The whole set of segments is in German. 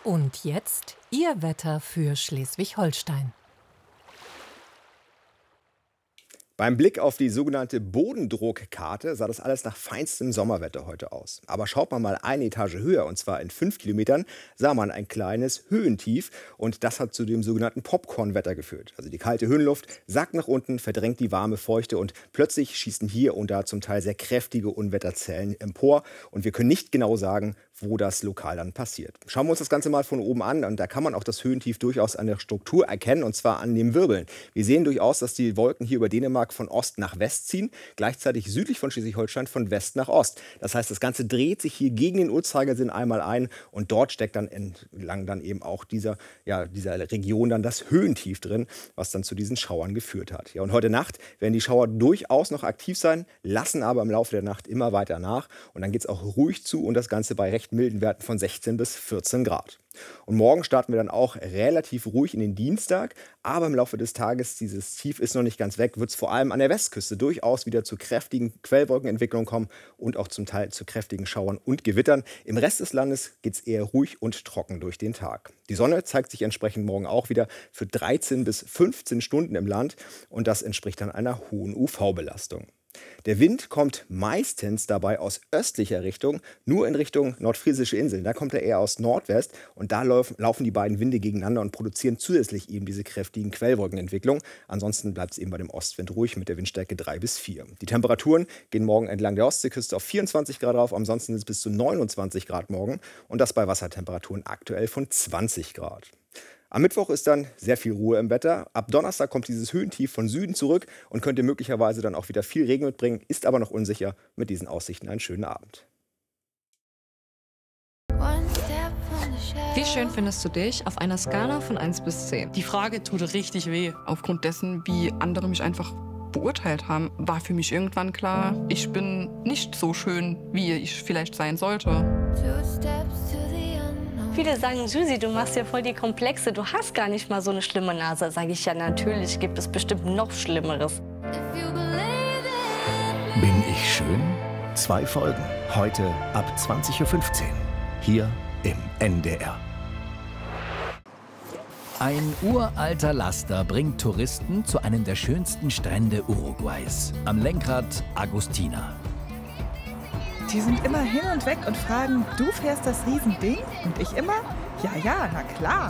Und jetzt Ihr Wetter für Schleswig-Holstein. Beim Blick auf die sogenannte Bodendruckkarte sah das alles nach feinstem Sommerwetter heute aus. Aber schaut man mal eine Etage höher, und zwar in 5 Kilometern, sah man ein kleines Höhentief. Und das hat zu dem sogenannten Popcorn-Wetter geführt. Also die kalte Höhenluft sackt nach unten, verdrängt die warme Feuchte und plötzlich schießen hier und da zum Teil sehr kräftige Unwetterzellen empor. Und wir können nicht genau sagen, wo das lokal dann passiert. Schauen wir uns das Ganze mal von oben an. Und da kann man auch das Höhentief durchaus an der Struktur erkennen, und zwar an den Wirbeln. Wir sehen durchaus, dass die Wolken hier über Dänemark von Ost nach West ziehen, gleichzeitig südlich von Schleswig-Holstein von West nach Ost. Das heißt, das Ganze dreht sich hier gegen den Uhrzeigersinn einmal ein und dort steckt dann entlang dann eben auch dieser Region dann das Höhentief drin, was dann zu diesen Schauern geführt hat. Ja, und heute Nacht werden die Schauer durchaus noch aktiv sein, lassen aber im Laufe der Nacht immer weiter nach und dann geht es auch ruhig zu und das Ganze bei recht milden Werten von 16 bis 14 Grad. Und morgen starten wir dann auch relativ ruhig in den Dienstag, aber im Laufe des Tages, dieses Tief ist noch nicht ganz weg, wird es vor allem an der Westküste durchaus wieder zu kräftigen Quellwolkenentwicklungen kommen und auch zum Teil zu kräftigen Schauern und Gewittern. Im Rest des Landes geht es eher ruhig und trocken durch den Tag. Die Sonne zeigt sich entsprechend morgen auch wieder für 13 bis 15 Stunden im Land und das entspricht dann einer hohen UV-Belastung. Der Wind kommt meistens dabei aus östlicher Richtung, nur in Richtung nordfriesische Inseln. Da kommt er eher aus Nordwest und da laufen die beiden Winde gegeneinander und produzieren zusätzlich eben diese kräftigen Quellwolkenentwicklungen. Ansonsten bleibt es eben bei dem Ostwind ruhig mit der Windstärke 3 bis 4. Die Temperaturen gehen morgen entlang der Ostseeküste auf 24 Grad rauf, ansonsten ist es bis zu 29 Grad morgen und das bei Wassertemperaturen aktuell von 20 Grad. Am Mittwoch ist dann sehr viel Ruhe im Wetter. Ab Donnerstag kommt dieses Höhentief von Süden zurück und könnte möglicherweise dann auch wieder viel Regen mitbringen, ist aber noch unsicher. Mit diesen Aussichten einen schönen Abend. Wie schön findest du dich auf einer Skala von 1 bis 10? Die Frage tut richtig weh. Aufgrund dessen, wie andere mich einfach beurteilt haben, war für mich irgendwann klar, ich bin nicht so schön, wie ich vielleicht sein sollte. Viele sagen, Susi, du machst ja voll die Komplexe, du hast gar nicht mal so eine schlimme Nase. Sage ich, ja, natürlich gibt es bestimmt noch Schlimmeres. Bin ich schön? 2 Folgen, heute ab 20:15 Uhr, hier im NDR. Ein uralter Laster bringt Touristen zu einem der schönsten Strände Uruguays. Am Lenkrad Agustina. Die sind immer hin und weg und fragen, du fährst das Riesending? Und ich immer, ja, na klar.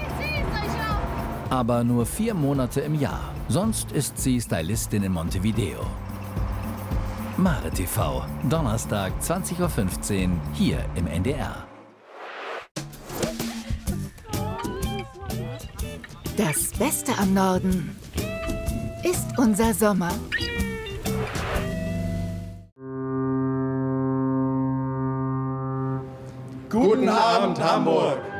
Aber nur 4 Monate im Jahr. Sonst ist sie Stylistin in Montevideo. Mare TV, Donnerstag 20:15 Uhr, hier im NDR. Das Beste am Norden ist unser Sommer. Guten Abend, Hamburg!